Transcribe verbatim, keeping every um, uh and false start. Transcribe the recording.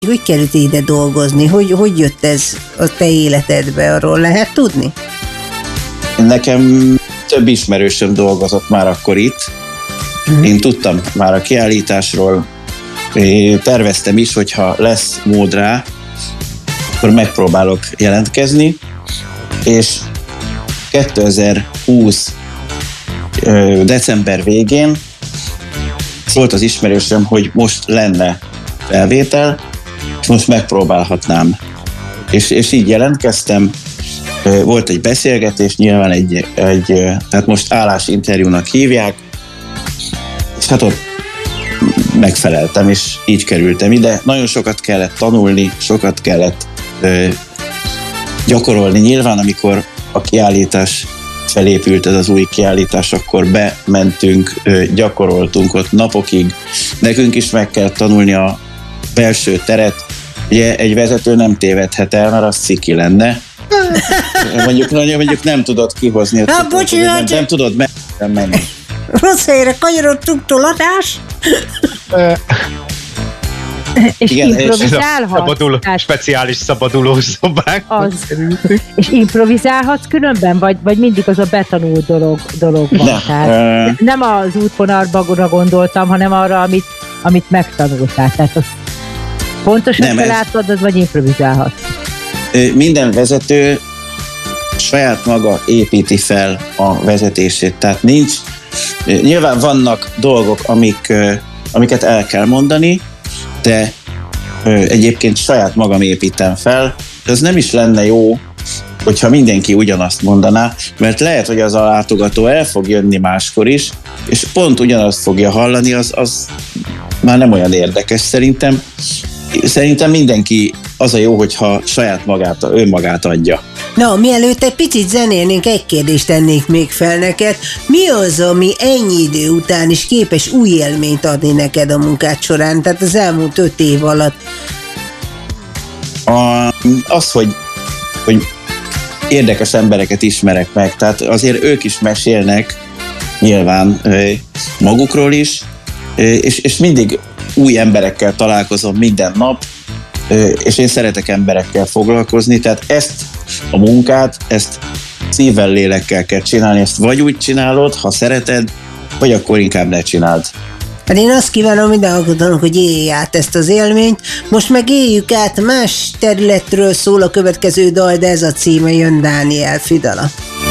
Hogy került ide dolgozni? Hogy, hogy jött ez a te életedbe? Arról lehet tudni? Nekem több ismerősöm dolgozott már akkor itt. Hmm. Én tudtam már a kiállításról, én terveztem is, hogyha lesz mód rá, akkor megpróbálok jelentkezni, és kétezer-húsz december végén szólt az ismerősöm, hogy most lenne felvétel, és most megpróbálhatnám. És, és így jelentkeztem, volt egy beszélgetés, nyilván egy, egy tehát most állásinterjúnak hívják, és hát ott megfeleltem, és így kerültem ide. Nagyon sokat kellett tanulni, sokat kellett ö, gyakorolni. Nyilván, amikor a kiállítás felépült, ez az új kiállítás, akkor bementünk, ö, gyakoroltunk ott napokig. Nekünk is meg kell tanulni a belső teret. Ugye egy vezető nem tévedhet el, mert az ciki lenne. Mondjuk, mondjuk nem tudod kihozni. Hát, bocsi, nem, nem tudod menni. Rossz helyre kanyarodtunk, tolatás. És igen, improvizálhatsz. Szabadul, speciális szabaduló szobák. Az. És improvizálhatsz különben, vagy, vagy mindig az a betanult dolog, dolog van? Nem. Tehát uh... nem az útvonalba gondoltam, hanem arra, amit, amit megtanultál. Tehát az pontosan felálltad, vagy improvizálhatsz? Minden vezető saját maga építi fel a vezetését. Tehát nincs, nyilván vannak dolgok, amik, amiket el kell mondani, de egyébként saját magam építem fel. Ez nem is lenne jó, hogyha mindenki ugyanazt mondaná, mert lehet, hogy az a látogató el fog jönni máskor is, és pont ugyanazt fogja hallani, az, az már nem olyan érdekes szerintem. Szerintem mindenki az a jó, hogyha saját magát, önmagát adja. Na, mielőtt egy picit zenélnénk, egy kérdést tennék még fel neked. Mi az, ami ennyi idő után is képes új élményt adni neked a munkád során, tehát az elmúlt öt év alatt? A, az, hogy, hogy érdekes embereket ismerek meg, tehát azért ők is mesélnek nyilván magukról is, és, és mindig új emberekkel találkozom minden nap, és én szeretek emberekkel foglalkozni, tehát ezt a munkát, ezt szívvel, lélekkel kell csinálni, ezt vagy úgy csinálod, ha szereted, vagy akkor inkább ne csináld. Hát én azt kívánom minden hallgatónak, hogy élj át ezt az élményt, most meg éljük át, más területről szól a következő dal, de ez a címe, jön Dániel Fidala.